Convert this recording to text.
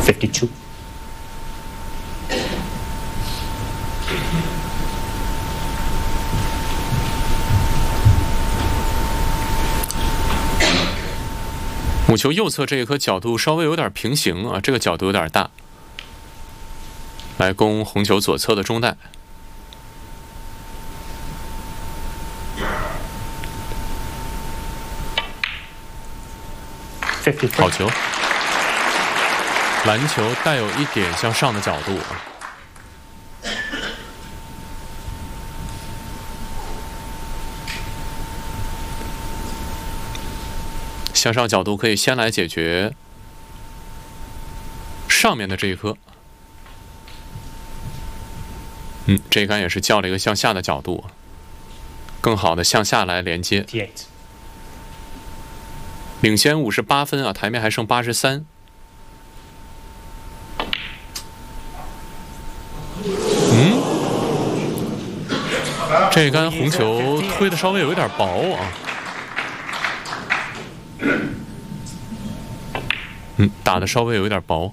52. 母球右侧这一颗角度稍微有点平行啊，这个角度有点大，来攻红球左侧的中袋。好球，篮球带有一点向上的角度啊。向上角度可以先来解决上面的这一颗，这一杆也是较了一个向下的角度，更好的向下来连接。领先58分啊，台面还剩83。这一杆红球推的稍微有一点薄啊。打的稍微有一点薄。